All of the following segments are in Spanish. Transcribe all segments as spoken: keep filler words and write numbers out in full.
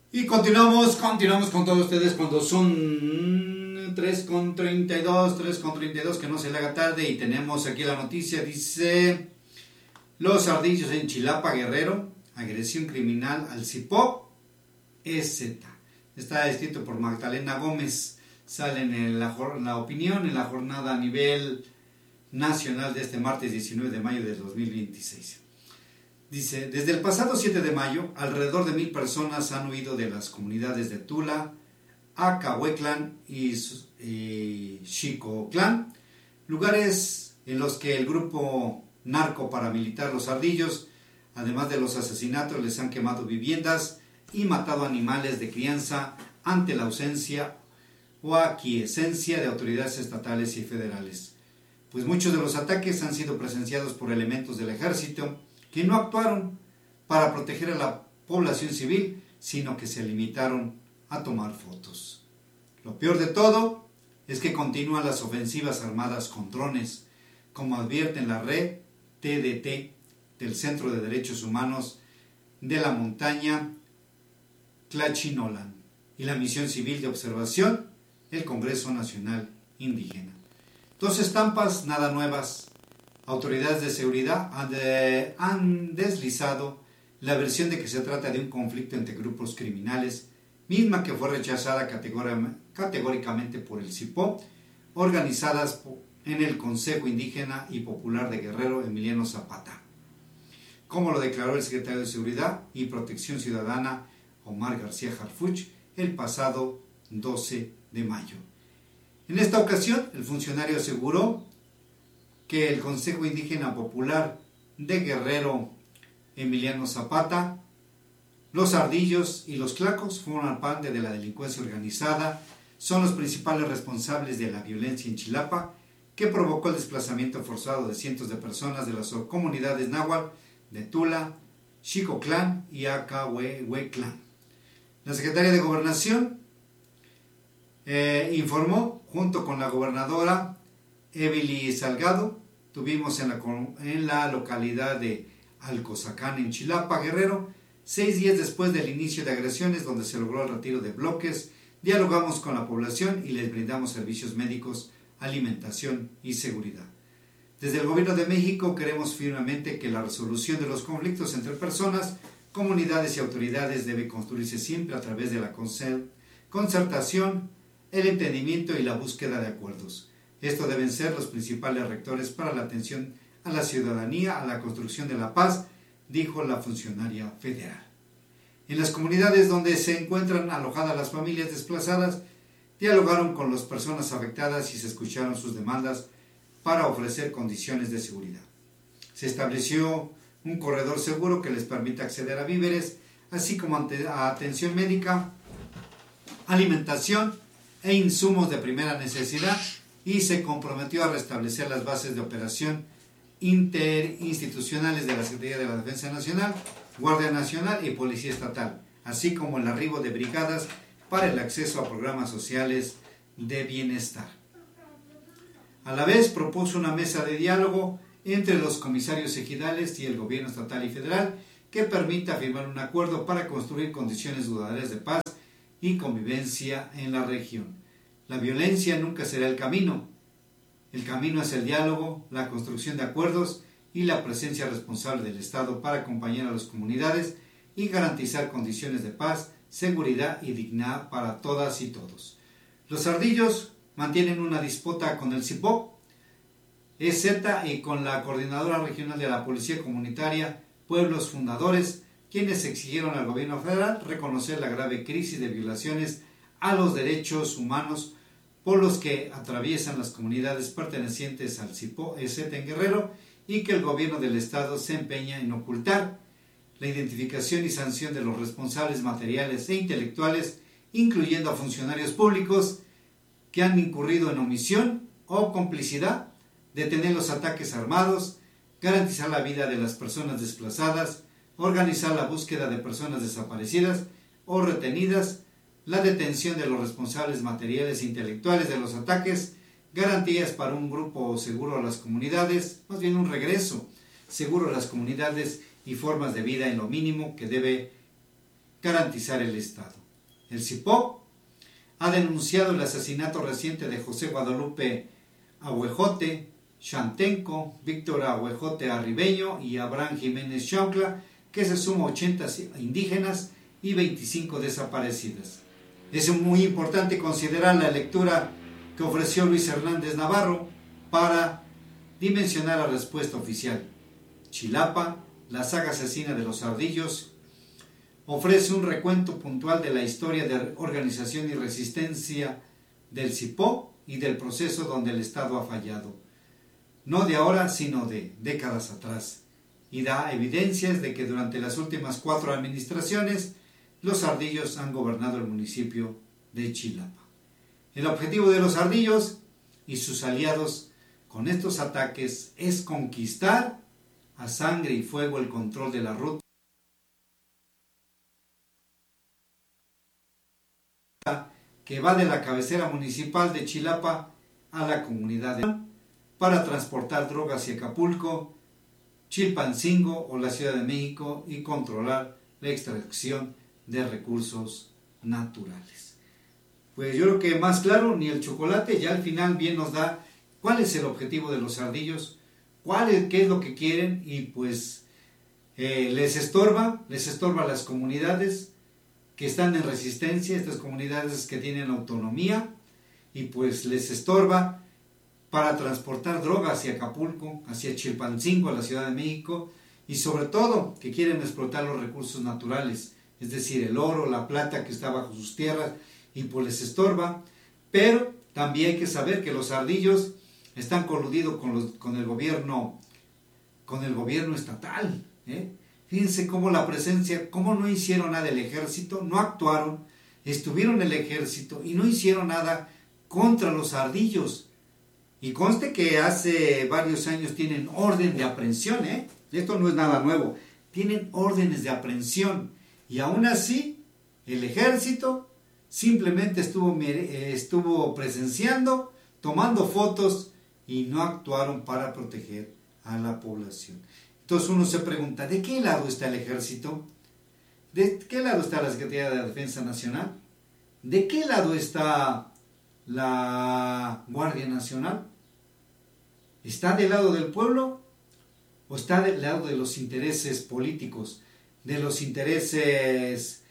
Y continuamos, continuamos con todos ustedes cuando son tres con treinta y dos, tres con treinta y dos, que no se le haga tarde. Y tenemos aquí la noticia, dice: los ardillos en Chilapa, Guerrero, agresión criminal al Cipó E Z. Está escrito por Magdalena Gómez. Sale en la, la opinión en la jornada a nivel nacional de este martes diecinueve de mayo de dos mil veintiséis. Dice: desde el pasado siete de mayo, alrededor de mil personas han huido de las comunidades de Tula, Acahueclán y, y Xicoclán, lugares en los que el grupo narco paramilitar Los Ardillos, además de los asesinatos, les han quemado viviendas y matado animales de crianza ante la ausencia o aquiescencia de autoridades estatales y federales. Pues muchos de los ataques han sido presenciados por elementos del ejército que no actuaron para proteger a la población civil, sino que se limitaron a tomar fotos. Lo peor de todo es que continúan las ofensivas armadas con drones, como advierten la red T D T del Centro de Derechos Humanos de la Montaña Tlachinolan y la Misión Civil de Observación, el Congreso Nacional Indígena. Dos estampas nada nuevas. Autoridades de seguridad han, de, han deslizado la versión de que se trata de un conflicto entre grupos criminales, misma que fue rechazada categóricamente por el Cipó, organizadas en el Consejo Indígena y Popular de Guerrero Emiliano Zapata, como lo declaró el secretario de Seguridad y Protección Ciudadana Omar García Harfuch el pasado doce de mayo. En esta ocasión, el funcionario aseguró que el Consejo Indígena Popular de Guerrero Emiliano Zapata, los ardillos y los clacos forman parte de la delincuencia organizada, son los principales responsables de la violencia en Chilapa, que provocó el desplazamiento forzado de cientos de personas de las comunidades náhuatl de Tula, Xicoclán y Acahueclán. La secretaria de Gobernación eh, informó, junto con la gobernadora Evely Salgado, tuvimos en la, en la localidad de Alcozacán, en Chilapa, Guerrero, seis días después del inicio de agresiones donde se logró el retiro de bloques, dialogamos con la población y les brindamos servicios médicos, alimentación y seguridad. Desde el Gobierno de México queremos firmemente que la resolución de los conflictos entre personas, comunidades y autoridades debe construirse siempre a través de la concertación, el entendimiento y la búsqueda de acuerdos. Estos deben ser los principales rectores para la atención a la ciudadanía, a la construcción de la paz, dijo la funcionaria federal. En las comunidades donde se encuentran alojadas las familias desplazadas, dialogaron con las personas afectadas y se escucharon sus demandas para ofrecer condiciones de seguridad. Se estableció un corredor seguro que les permita acceder a víveres, así como a atención médica, alimentación e insumos de primera necesidad, y se comprometió a restablecer las bases de operación interinstitucionales de la Secretaría de la Defensa Nacional, Guardia Nacional y Policía Estatal, así como el arribo de brigadas para el acceso a programas sociales de bienestar. A la vez propuso una mesa de diálogo entre los comisarios ejidales y el gobierno estatal y federal que permita firmar un acuerdo para construir condiciones duraderas de paz y convivencia en la región. La violencia nunca será el camino. El camino es el diálogo, la construcción de acuerdos y la presencia responsable del Estado para acompañar a las comunidades y garantizar condiciones de paz, seguridad y dignidad para todas y todos. Los ardillos mantienen una disputa con el Cipó E Z y con la Coordinadora Regional de la Policía Comunitaria, Pueblos Fundadores, quienes exigieron al gobierno federal reconocer la grave crisis de violaciones a los derechos humanos por los que atraviesan las comunidades pertenecientes al Cipó E Z en Guerrero y que el gobierno del estado se empeña en ocultar. La identificación y sanción de los responsables materiales e intelectuales, incluyendo a funcionarios públicos que han incurrido en omisión o complicidad, detener los ataques armados, garantizar la vida de las personas desplazadas, organizar la búsqueda de personas desaparecidas o retenidas, la detención de los responsables materiales e intelectuales de los ataques, garantías para un grupo seguro a las comunidades, más bien un regreso seguro a las comunidades y formas de vida en lo mínimo que debe garantizar el Estado. El Cipó ha denunciado el asesinato reciente de José Guadalupe Ahuejote Xantenco, Víctor Ahuejote Arribeño y Abraham Jiménez Chaucla, que se suma a ochenta indígenas y veinticinco desaparecidas. Es muy importante considerar la lectura que ofreció Luis Hernández Navarro para dimensionar la respuesta oficial. Chilapa, la saga asesina de los ardillos, ofrece un recuento puntual de la historia de organización y resistencia del Cipó y del proceso donde el Estado ha fallado, no de ahora, sino de décadas atrás, y da evidencias de que durante las últimas cuatro administraciones los ardillos han gobernado el municipio de Chilapa. El objetivo de los ardillos y sus aliados con estos ataques es conquistar a sangre y fuego el control de la ruta que va de la cabecera municipal de Chilapa a la comunidad de para transportar drogas hacia Acapulco, Chilpancingo o la Ciudad de México y controlar la extracción de recursos naturales. Pues yo creo que más claro ni el chocolate, ya al final bien nos da cuál es el objetivo de los ardillos, cuál es, qué es lo que quieren, y pues eh, les estorba, les estorba a las comunidades que están en resistencia, estas comunidades que tienen autonomía, y pues les estorba para transportar drogas hacia Acapulco, hacia Chilpancingo, a la Ciudad de México, y sobre todo que quieren explotar los recursos naturales, es decir, el oro, la plata que está bajo sus tierras, y pues les estorba. Pero también hay que saber que los ardillos están coludidos con, los, con el gobierno, con el gobierno estatal, ¿eh? Fíjense cómo la presencia, cómo no hicieron nada el ejército, no actuaron, estuvieron en el ejército y no hicieron nada contra los ardillos. Y conste que hace varios años tienen orden de aprehensión, ¿eh? Esto no es nada nuevo, tienen órdenes de aprehensión, y aún así el ejército simplemente estuvo, estuvo presenciando, tomando fotos, y no actuaron para proteger a la población. Entonces uno se pregunta, ¿de qué lado está el ejército? ¿De qué lado está la Secretaría de la Defensa Nacional? ¿De qué lado está la Guardia Nacional? ¿Está del lado del pueblo o está del lado de los intereses políticos, de los intereses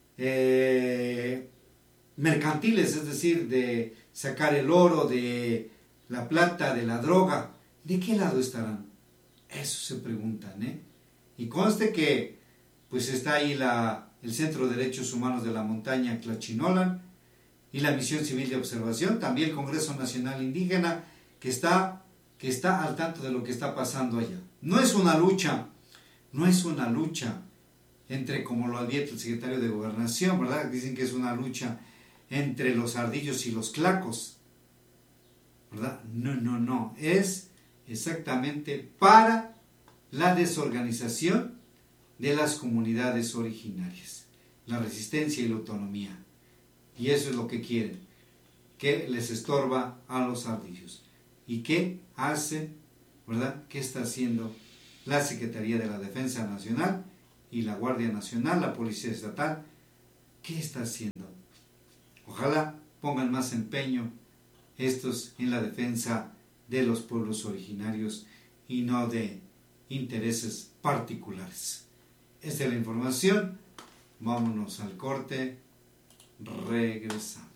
eh, mercantiles, es decir, de sacar el oro, de la plata, de la droga? ¿De qué lado estarán? Eso se preguntan, ¿eh? Y conste que pues está ahí la, el Centro de Derechos Humanos de la Montaña Tlachinolan y la Misión Civil de Observación, también el Congreso Nacional Indígena, que está, que está al tanto de lo que está pasando allá. No es una lucha, no es una lucha entre, como lo advierte el secretario de Gobernación, ¿verdad? Dicen que es una lucha entre los ardillos y los clacos, ¿verdad? No, no, no, es exactamente para la desorganización de las comunidades originarias, la resistencia y la autonomía. Y eso es lo que quieren, que les estorba a los ardillos. ¿Y qué hace, verdad? ¿Qué está haciendo la Secretaría de la Defensa Nacional y la Guardia Nacional, la Policía Estatal? ¿Qué está haciendo? Ojalá pongan más empeño estos en la defensa de los pueblos originarios y no de intereses particulares. Esta es la información. Vámonos al corte. Regresamos.